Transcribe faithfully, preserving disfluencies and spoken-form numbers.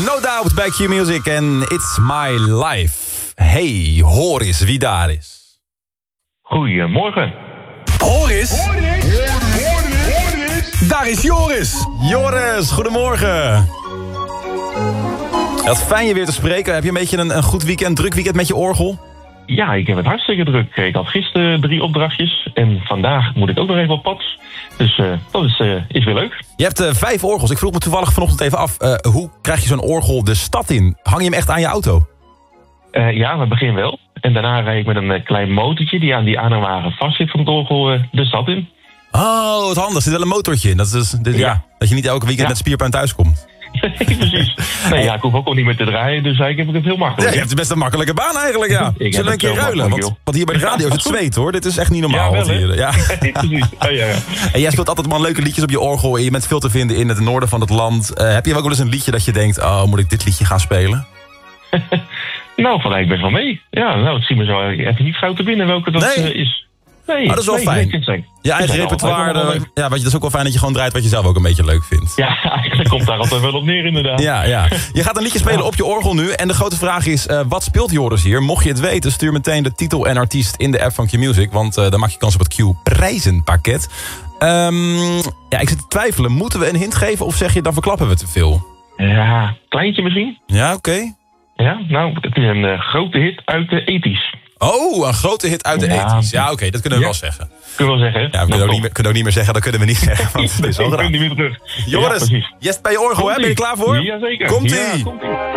No Doubt bij Q Music en It's My Life. Hey, hoor eens wie daar is. Goedemorgen. Horis? Daar is Joris. Joris, goedemorgen. Het is fijn je weer te spreken. Heb je een beetje een, een goed weekend, druk weekend met je orgel? Ja, ik heb het hartstikke druk. Ik had gisteren drie opdrachtjes en vandaag moet ik ook nog even op pad. Dus uh, dat is, uh, is weer leuk. Je hebt uh, vijf orgels. Ik vroeg me toevallig vanochtend even af. Uh, hoe krijg je zo'n orgel de stad in? Hang je hem echt aan je auto? Uh, ja, we beginnen wel. En daarna rijd ik met een uh, klein motortje die aan die aanhangwagen vast zit van het orgel uh, de stad in. Oh, wat handig. Er zit wel een motortje in. Dat is dus, dus, ja. ja, dat je niet elke weekend ja. met spierpijn thuis komt. Precies. Nee, ja, ik hoef ook al niet meer te draaien, dus eigenlijk heb ik het heel makkelijk. Ja, je hebt best een makkelijke baan eigenlijk, ja. Zullen we een keer ruilen? Want, want hier bij de radio is het zweet, hoor. Dit is echt niet normaal. Ja, wel, hier. Ja. Precies. Oh, ja, ja. En jij speelt altijd man leuke liedjes op je orgel en je bent veel te vinden in het noorden van het land. Uh, heb je ook wel eens een liedje dat je denkt, oh, moet ik dit liedje gaan spelen? Nou, van eigenlijk best wel mee. Ja, nou, het zie me zo even niet gauw te binnen welke dat nee. uh, is. Nee, oh, dat is wel nee, fijn. Nee, je eigen repertoire, uh, ja, weet je, dat is ook wel fijn dat je gewoon draait wat je zelf ook een beetje leuk vindt. Ja, eigenlijk komt daar altijd wel op neer inderdaad. Ja, ja. Je gaat een liedje spelen op je orgel nu. En de grote vraag is, uh, wat speelt Joris hier? Mocht je het weten, stuur meteen de titel en artiest in de app van Q Music. Want uh, dan maak je kans op het Q prijzenpakket. Um, ja, ik zit te twijfelen. Moeten we een hint geven of zeg je dan verklappen we te veel? Ja, kleintje misschien. Ja, oké. Okay. Ja, nou, het is een uh, grote hit uit de ethisch. Oh, een grote hit uit de ja. ethisch. Ja, oké, okay, dat kunnen we ja. wel zeggen. Kunnen we wel zeggen, hè? Ja, we kunnen ook, niet meer, kunnen ook niet meer zeggen, dat kunnen we niet zeggen. Want het is al ik ben niet meer terug. Joris, ja, je hebt bij je orgel, hè? Ben je klaar voor? Jazeker. Komt-ie! Ja, komt-ie.